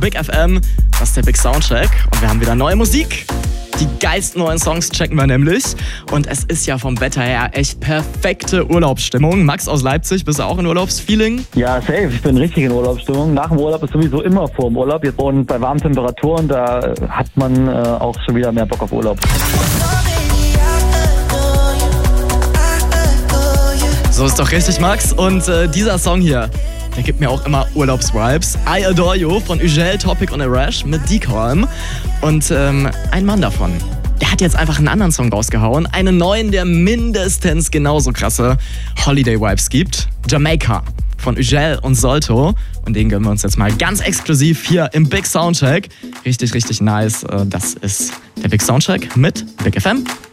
Big FM. Das ist der Big Soundcheck und wir haben wieder neue Musik. Die geilsten neuen Songs checken wir nämlich. Und es ist ja vom Wetter her echt perfekte Urlaubsstimmung. Max aus Leipzig, bist du auch in Urlaubsfeeling? Ja, safe. Ich bin richtig in Urlaubsstimmung. Nach dem Urlaub ist sowieso immer vor dem Urlaub. Und bei warmen Temperaturen, da hat man auch schon wieder mehr Bock auf Urlaub. So ist doch richtig, Max. Und dieser Song hier, der gibt mir auch immer Urlaubsvibes. I Adore You von Ugel, Topic und Arash mit Decolm. Und ein Mann davon, der hat jetzt einfach einen anderen Song rausgehauen. Einen neuen, der mindestens genauso krasse Holiday-Vibes gibt. Jamaica von Ugel und Solto. Und den gönnen wir uns jetzt mal ganz exklusiv hier im Big Soundcheck. Richtig, richtig nice. Das ist der Big Soundcheck mit Big FM.